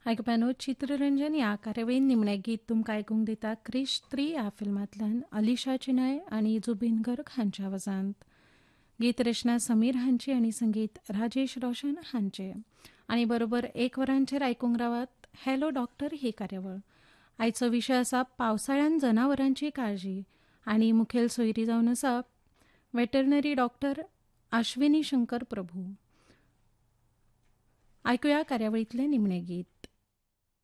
आयकप्यानो चित्ररंजन ह्या कार्यावळीन निमणें गीत तुमकां आयकूंक दिता क्रिश 3 ह्या फिल्मांतल्यान अलिशा चिनाय आनी जुबीन गर्ग हांच्या आवाजांत. गीत रचना समीर हांची आनी संगीत राजेश रोशन हांचे. आनी बरोबर 1 वरांचेर आयकूंक रावात हॅलो डॉक्टर ही कार्यावळ. आयचो विशय आसा पावसाळ्यान जनावरांची काळजी आनी मुखेल सोयरी जावन आसा वेटरनरी डॉक्टर अश्विनी शंकर प्रभू. आयकुया कार्यावळींतलें निमणें गीत.